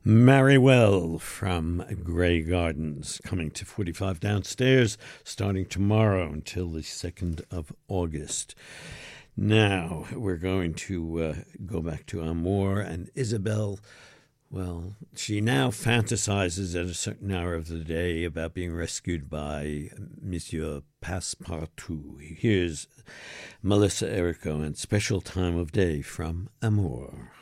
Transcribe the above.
Marry Well from Grey Gardens, coming to 45 Downstairs, starting tomorrow until the 2nd of August. Now, we're going to go back to Amour and Isabelle. Well, she now fantasizes at a certain hour of the day about being rescued by Monsieur Passepartout. Here's Melissa Errico and Special Time of Day from Amour.